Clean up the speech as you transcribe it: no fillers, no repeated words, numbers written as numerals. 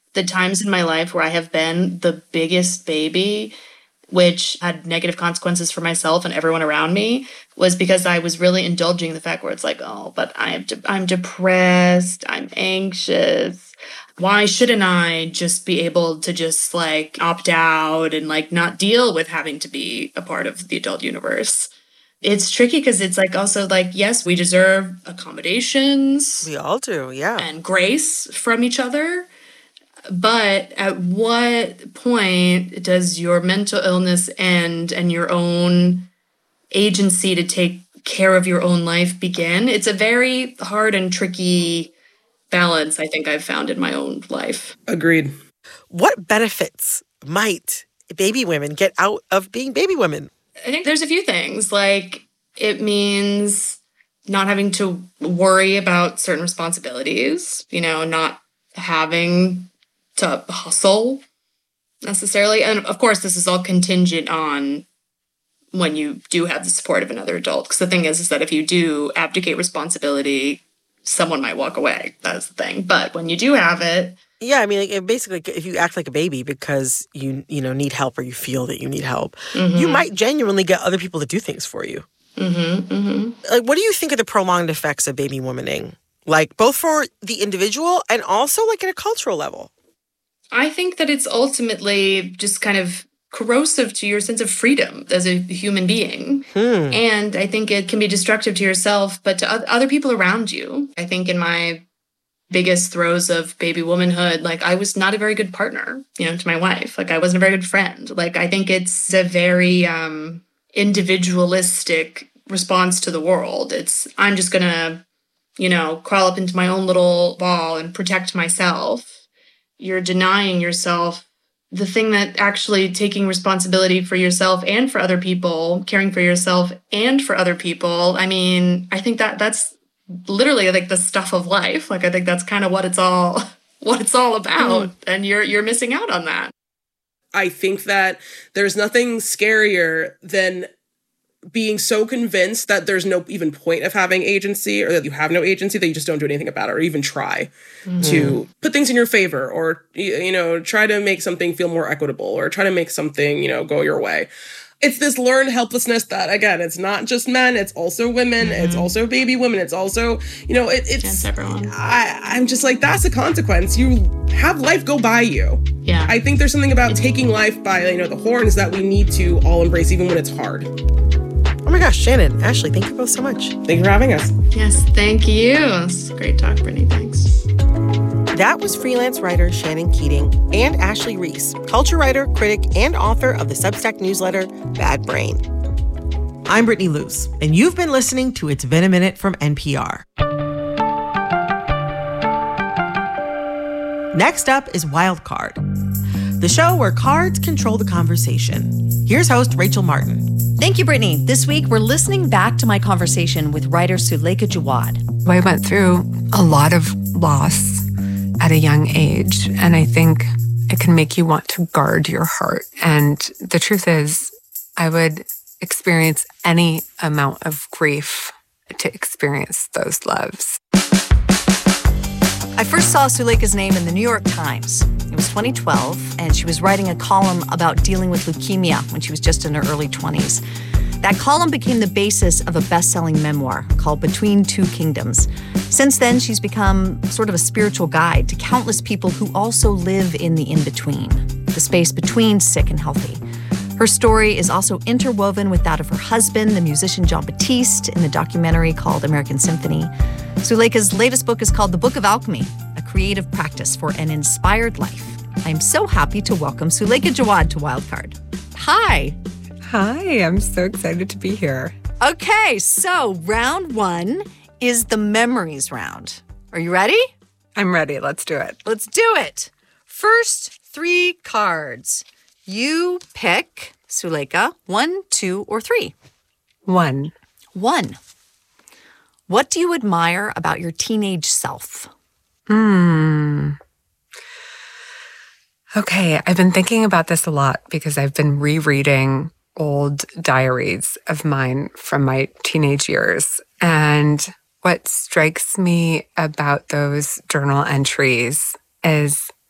the times in my life where I have been the biggest baby, which had negative consequences for myself and everyone around me, was because I was really indulging the fact where it's like, oh, but I'm depressed, I'm anxious. Why shouldn't I just be able to just like opt out and like not deal with having to be a part of the adult universe? It's tricky because it's like also like, yes, we deserve accommodations. We all do, yeah. And grace from each other. But at what point does your mental illness end and your own agency to take care of your own life begin? It's a very hard and tricky balance, I think I've found in my own life. Agreed. What benefits might baby women get out of being baby women? I think there's a few things. Like, it means not having to worry about certain responsibilities, not having to hustle necessarily. And of course, this is all contingent on when you do have the support of another adult. Because the thing is that if you do abdicate responsibility, someone might walk away. That's the thing. But when you do have it... Yeah, I mean, like, basically, if you act like a baby because you need help or you feel that you need help, you might genuinely get other people to do things for you. Like, what do you think are the prolonged effects of baby womaning? Like, both for the individual and also, like, at a cultural level? I think that it's ultimately just kind of corrosive to your sense of freedom as a human being. And I think it can be destructive to yourself, but to other people around you. I think in my biggest throes of baby womanhood, like, I was not a very good partner, to my wife. Like, I wasn't a very good friend. Like, I think it's a very individualistic response to the world. It's, I'm just gonna, crawl up into my own little ball and protect myself. You're denying yourself the thing that actually taking responsibility for yourself and for other people, caring for yourself and for other people. I mean, I think that's literally like the stuff of life. Like, I think that's kind of what it's all about. And you're missing out on that. I think that there's nothing scarier than being so convinced that there's no even point of having agency, or that you have no agency, that you just don't do anything about it or even try to put things in your favor, or, try to make something feel more equitable, or try to make something, go your way. It's this learned helplessness that, again, it's not just men, it's also women, it's also baby women, it's also, it's everyone. I'm just like, that's a consequence. You have life go by you. Yeah. I think there's something about taking life by, the horns that we need to all embrace, even when it's hard. Oh my gosh, Shannon, Ashley, thank you both so much. Thank you for having us. Yes, thank you. It's a great talk, Brittany. Thanks. That was freelance writer Shannon Keating and Ashley Reese, culture writer, critic, and author of the Substack newsletter Bad Brain. I'm Brittany Luce, and you've been listening to It's Been a Minute from NPR. Next up is Wild Card, the show where cards control the conversation. Here's host Rachel Martin. Thank you, Brittany. This week, we're listening back to my conversation with writer Suleika Jaouad. I went through a lot of loss at a young age, and I think it can make you want to guard your heart. And the truth is, I would experience any amount of grief to experience those loves. I first saw Suleika's name in the New York Times. It was 2012, and she was writing a column about dealing with leukemia when she was just in her early 20s. That column became the basis of a best-selling memoir called Between Two Kingdoms. Since then, she's become sort of a spiritual guide to countless people who also live in the in-between, the space between sick and healthy. Her story is also interwoven with that of her husband, the musician Jon Batiste, in the documentary called American Symphony. Suleika's latest book is called The Book of Alchemy, a creative practice for an inspired life. I'm so happy to welcome Suleika Jaouad to Wildcard. Hi. Hi, I'm so excited to be here. Okay, so round one is the memories round. Are you ready? I'm ready. Let's do it. Let's do it. First 3 cards. You pick, Suleika, 1, 2, or 3. 1. 1. What do you admire about your teenage self? Okay, I've been thinking about this a lot because I've been rereading old diaries of mine from my teenage years. And what strikes me about those journal entries is